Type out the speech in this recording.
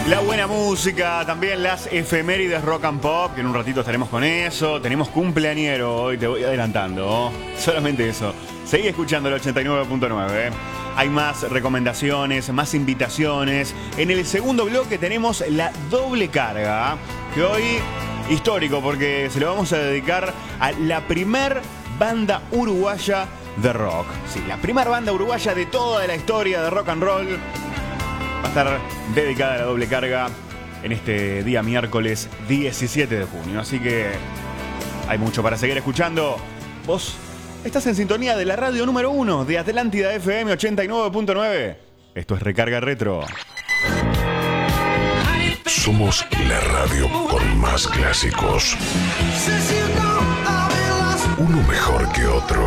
La buena música, también las efemérides rock and pop, que en un ratito estaremos con eso. Tenemos cumpleañero hoy, te voy adelantando. Solamente eso. Seguí escuchando el 89.9. Hay más recomendaciones, más invitaciones. En el segundo bloque tenemos la doble carga, que hoy histórico porque se lo vamos a dedicar a la primer banda uruguaya de rock. Sí, la primera banda uruguaya de toda la historia de rock and roll. Va a estar dedicada a la doble carga en este día miércoles 17 de junio. Así que hay mucho para seguir escuchando. Vos estás en sintonía de la radio número 1 de Atlántida FM 89.9. Esto es Recarga Retro. Somos la radio con más clásicos. Uno mejor que otro.